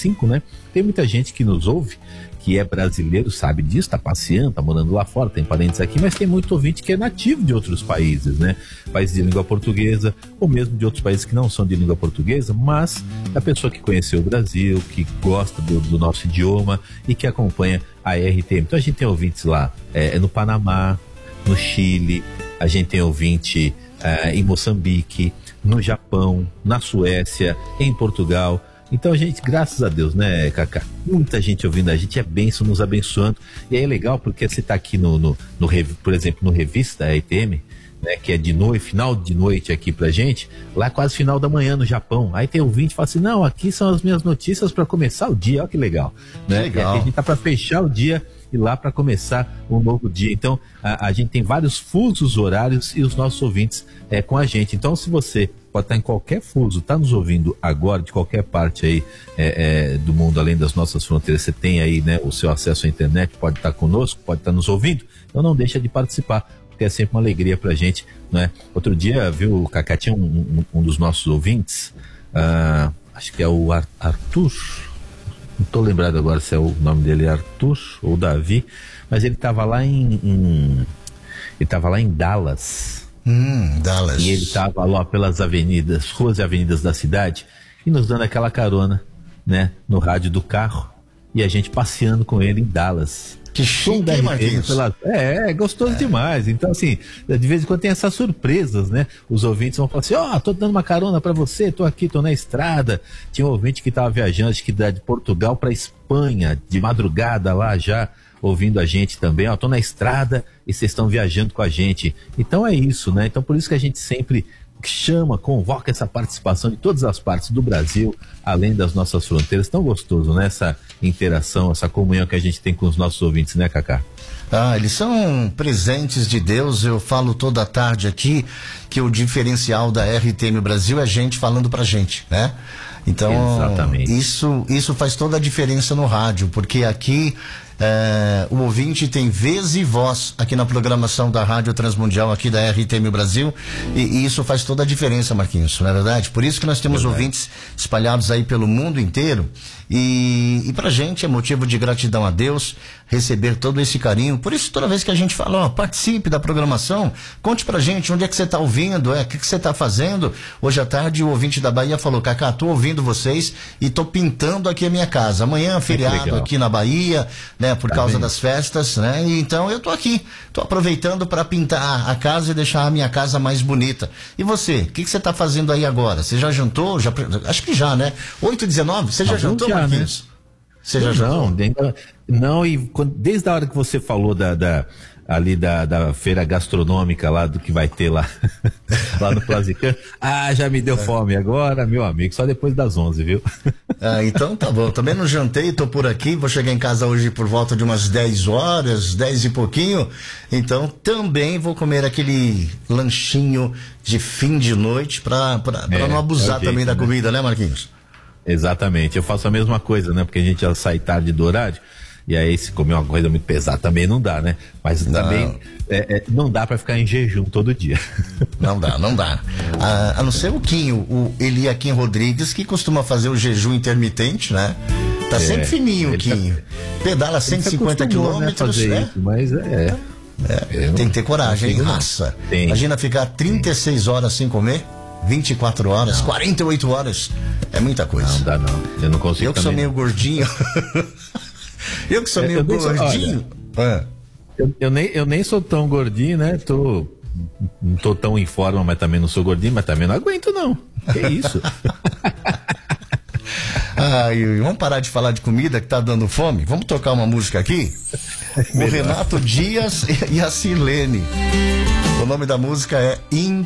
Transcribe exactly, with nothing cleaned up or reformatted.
cinco, né? Tem muita gente que nos ouve, que é brasileiro, sabe disso, tá passeando, tá morando lá fora, tem parentes aqui, mas tem muito ouvinte que é nativo de outros países, né? Países de língua portuguesa, ou mesmo de outros países que não são de língua portuguesa, mas a pessoa que conheceu o Brasil, que gosta do, do nosso idioma e que acompanha a R T M. Então a gente tem ouvintes lá é, no Panamá, no Chile, a gente tem ouvinte é, em Moçambique, no Japão, na Suécia, em Portugal. Então, gente, graças a Deus, né, Cacá? Muita gente ouvindo a gente, é bênção, nos abençoando. E aí é legal porque você tá aqui no, no, no por exemplo, no Revista R T M, né, que é de noite, final de noite aqui pra gente, lá quase final da manhã no Japão. Aí tem ouvinte que fala assim, não, aqui são as minhas notícias para começar o dia, olha que legal. Né? Que legal. E aqui a gente tá para fechar o dia e lá para começar um novo dia. Então, a, a gente tem vários fusos horários e os nossos ouvintes é, com a gente. Então, se você pode estar em qualquer fuso, está nos ouvindo agora, de qualquer parte aí é, é, do mundo, além das nossas fronteiras, você tem aí, né, o seu acesso à internet, pode estar conosco, pode estar nos ouvindo, então não deixa de participar, porque é sempre uma alegria pra gente, né? Outro dia, viu, o Cacá, tinha um, um, um dos nossos ouvintes, uh, acho que é o Ar- Arthur, não estou lembrado agora se é o nome dele, Arthur ou Davi, mas ele estava lá em, em ele estava lá em Dallas. Hum, Dallas. E ele estava lá pelas avenidas, ruas e avenidas da cidade, e nos dando aquela carona, né, no rádio do carro, e a gente passeando com ele em Dallas. Que chique, hein, Marquinhos? Pela... É, é gostoso é. demais. Então, assim, de vez em quando tem essas surpresas, né? Os ouvintes vão falar assim, ó, oh, tô dando uma carona pra você, tô aqui, tô na estrada. Tinha um ouvinte que tava viajando, acho que de Portugal pra Espanha, de madrugada lá já, ouvindo a gente também, ó, tô na estrada e vocês estão viajando com a gente. Então é isso, né? Então por isso que a gente sempre chama, convoca essa participação de todas as partes do Brasil, além das nossas fronteiras. Tão gostoso, né? Essa interação, essa comunhão que a gente tem com os nossos ouvintes, né, Cacá? Ah, eles são presentes de Deus. Eu falo toda tarde aqui que o diferencial da R T M Brasil é gente falando pra gente, né? Então, Exatamente. isso isso faz toda a diferença no rádio, porque aqui é, o ouvinte tem vez e voz aqui na programação da Rádio Transmundial aqui da R T M Brasil, e, e isso faz toda a diferença, Marquinhos, não é verdade? Por isso que nós temos verdade. ouvintes espalhados aí pelo mundo inteiro, e, e pra gente é motivo de gratidão a Deus receber todo esse carinho. Por isso toda vez que a gente fala, ó, participe da programação, conte pra gente onde é que você tá ouvindo, é, o que que você tá fazendo. Hoje à tarde o ouvinte da Bahia falou, Cacá, tô ouvindo vocês e tô pintando aqui a minha casa. Amanhã feriado aqui na Bahia, né, por tá causa bem. das festas, né? E então eu tô aqui, tô aproveitando para pintar a casa e deixar a minha casa mais bonita. E você, o que que você tá fazendo aí agora? Você já jantou? Já, acho que já, né? oito e dezenove, você já Algum jantou, já, Marquinhos? Né? Você já jantou? Não, não, e quando, desde a hora que você falou da, da ali da, da feira gastronômica lá do que vai ter lá, lá no Plazican, ah, já me deu é. fome agora, meu amigo, só depois das onze, viu? Ah, então tá bom, também não jantei, tô por aqui, vou chegar em casa hoje por volta de umas dez horas, dez e pouquinho, então também vou comer aquele lanchinho de fim de noite pra, pra, pra é, não abusar é jeito, também da né? comida, né, Marquinhos? Exatamente, eu faço a mesma coisa, né, porque a gente já sai tarde do horário, e aí se comer uma coisa muito pesada também não dá, né? Mas não. também é, é, não dá pra ficar em jejum todo dia. Não dá, não dá. A, a não ser o Quinho, o Eliakim Rodrigues, que costuma fazer o jejum intermitente, né? Tá é, sempre fininho o Quinho. Tá, Pedala cento e cinquenta quilômetros, né? Isso, mas é... é tem que ter coragem, hein? Raça. Tem. Imagina ficar trinta e seis tem. horas sem comer, vinte e quatro horas, não. quarenta e oito horas. É muita coisa. Não dá não, eu não consigo. Eu que sou meio não. gordinho... Eu que sou meio gordinho. Olha, eu, eu, nem, eu nem sou tão gordinho, né? Tô, não tô tão em forma, mas também não sou gordinho, mas também não aguento, não. Que isso? Ai, vamos parar de falar de comida que tá dando fome? Vamos tocar uma música aqui? O Renato Dias e a Silene. O nome da música é In